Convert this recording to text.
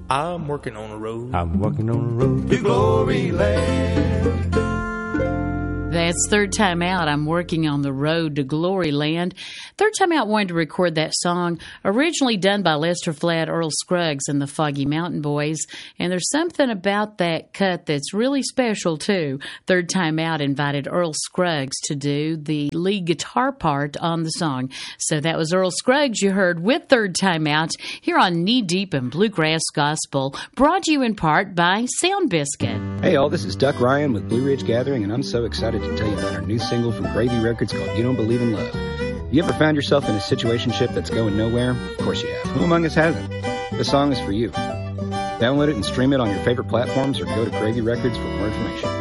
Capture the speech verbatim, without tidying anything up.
I'm working on the road. I'm working on the road to glory land. That's Third Time Out. I'm working on the road to Glory Land. Third Time Out wanted to record that song, originally done by Lester Flatt, Earl Scruggs, and the Foggy Mountain Boys. And there's something about that cut that's really special, too. Third Time Out invited Earl Scruggs to do the lead guitar part on the song. So that was Earl Scruggs you heard with Third Time Out here on Knee Deep in Bluegrass Gospel, brought to you in part by Sound Biscuit. Hey all, this is Duck Ryan with Blue Ridge Gathering, and I'm so excited to tell you about our new single from Gravy Records called You Don't Believe in Love. You ever found yourself in a situationship that's going nowhere? Of course you have. Who among us hasn't? This song is for you. Download it and stream it on your favorite platforms or go to Gravy Records for more information.